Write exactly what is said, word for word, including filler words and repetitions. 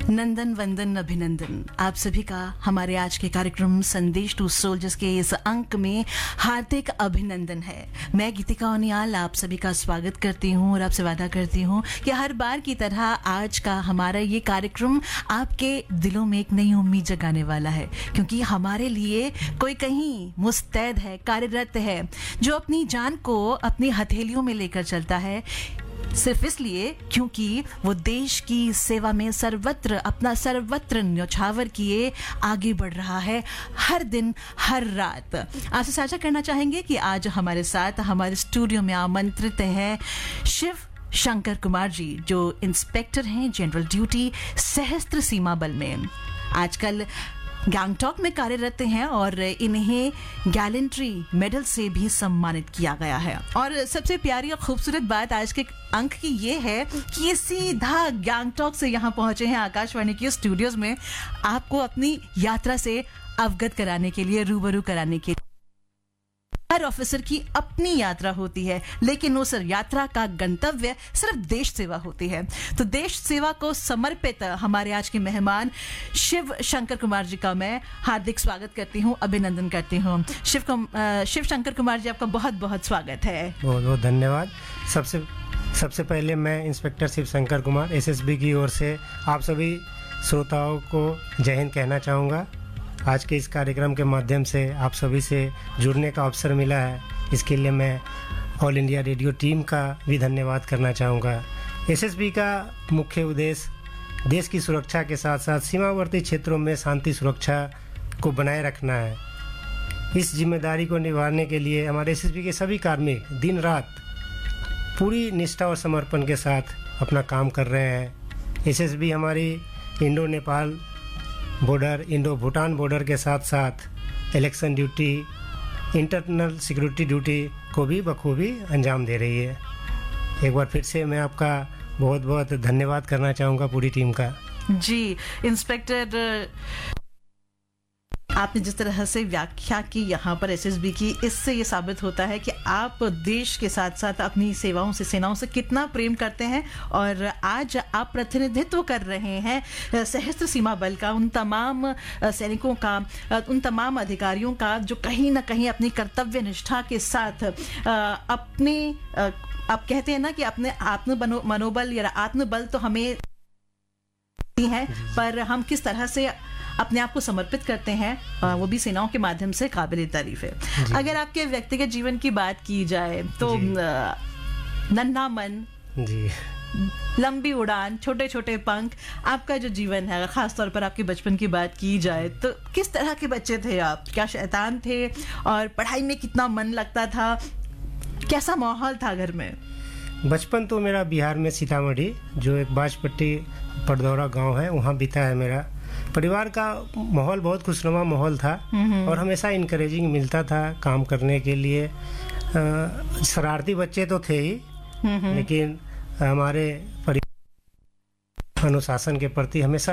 नंदन वंदन अभिनंदन आप सभी का हमारे आज के कार्यक्रम संदेश टू सोल्जर्स के इस अंक में हार्दिक अभिनंदन है। मैं गीतिका ओनियाल आप सभी का स्वागत करती हूं और आपसे वादा करती हूं कि हर बार की तरह आज का हमारा ये कार्यक्रम आपके दिलों में एक नई उम्मीद जगाने वाला है, क्योंकि हमारे लिए कोई कहीं मुस्तैद है, कार्यरत है, जो अपनी जान को अपनी हथेलियों में लेकर चलता है, सिर्फ इसलिए क्योंकि वो देश की सेवा में सर्वत्र अपना सर्वत्र न्यौछावर किए आगे बढ़ रहा है हर दिन हर रात। आपसे साझा करना चाहेंगे कि आज हमारे साथ हमारे स्टूडियो में आमंत्रित हैं शिव शंकर कुमार जी, जो इंस्पेक्टर हैं जनरल ड्यूटी सशस्त्र सीमा बल में। आजकल गैंगटॉक में कार्यरत हैं और इन्हें गैलेंट्री मेडल से भी सम्मानित किया गया है। और सबसे प्यारी और खूबसूरत बात आज के अंक की ये है कि ये सीधा गैंगटॉक से यहाँ पहुंचे हैं आकाशवाणी के स्टूडियोज में आपको अपनी यात्रा से अवगत कराने के लिए, रूबरू कराने के लिए। हर ऑफिसर की अपनी यात्रा होती है, लेकिन उस यात्रा का गंतव्य सिर्फ देश सेवा होती है। तो देश सेवा को समर्पित हमारे आज के मेहमान शिव शंकर कुमार जी का मैं हार्दिक स्वागत करती हूँ, अभिनंदन करती हूँ। शिव कुम, शिव शंकर कुमार जी, आपका बहुत बहुत स्वागत है। बहुत बहुत धन्यवाद। सबसे सबसे पहले मैं इंस्पेक्टर शिव शंकर कुमार एसएसबी की ओर से आप सभी श्रोताओं को जय हिंद कहना चाहूँगा। आज के इस कार्यक्रम के माध्यम से आप सभी से जुड़ने का अवसर मिला है, इसके लिए मैं ऑल इंडिया रेडियो टीम का भी धन्यवाद करना चाहूँगा। एसएसबी का मुख्य उद्देश्य देश की सुरक्षा के साथ साथ सीमावर्ती क्षेत्रों में शांति सुरक्षा को बनाए रखना है। इस जिम्मेदारी को निभाने के लिए हमारे एसएसबी के सभी कार्मिक दिन रात पूरी निष्ठा और समर्पण के साथ अपना काम कर रहे हैं। एसएसबी हमारी Indo Nepal border, Indo Bhutan border के साथ साथ election duty, internal security duty को भी बखूबी अंजाम दे रही है। एक बार फिर से मैं आपका बहुत बहुत धन्यवाद करना चाहूँगा पूरी टीम का। जी इंस्पेक्टर, आपने जिस तरह से व्याख्या की यहाँ पर एसएसबी की, इससे ये साबित होता है कि आप देश के साथ साथ अपनी सेवाओं से, सेनाओं से कितना प्रेम करते हैं। और आज आप प्रतिनिधित्व कर रहे हैं सशस्त्र सीमा बल का, उन तमाम सैनिकों का, उन तमाम अधिकारियों का जो कहीं ना कहीं अपनी कर्तव्य निष्ठा के साथ अपने, आप कहते हैं ना कि अपने आत्म मनोबल या आत्मबल तो हमें है, पर हम किस तरह से अपने आप को समर्पित करते हैं वो भी सेनाओं के माध्यम से काबिल तारीफ है। अगर आपके व्यक्तिगत जीवन की बात की जाए तो नन्हा मन, जी, लंबी उड़ान, छोटे छोटे पंख, आपका जो जीवन है, खासतौर पर आपके बचपन की बात की जाए तो किस तरह के बच्चे थे आप? क्या शैतान थे और पढ़ाई में कितना मन लगता था? कैसा माहौल था घर में? बचपन तो मेरा बिहार में सीतामढ़ी, जो एक बाजपट्टी पड़दौरा गांव है, वहाँ बीता है मेरा। परिवार का माहौल बहुत खुशनुमा माहौल था और हमेशा इनकरेजिंग मिलता था काम करने के लिए। आ, शरारती बच्चे तो थे ही, लेकिन हमारे परिवार अनुशासन के प्रति हमेशा